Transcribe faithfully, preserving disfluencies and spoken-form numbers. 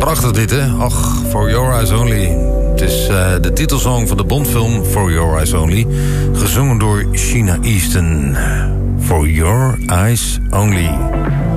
Prachtig dit, hè? Ach, For Your Eyes Only. Het is uh, de titelsong van de Bondfilm For Your Eyes Only. Gezongen door Sheena Easton. For Your Eyes Only.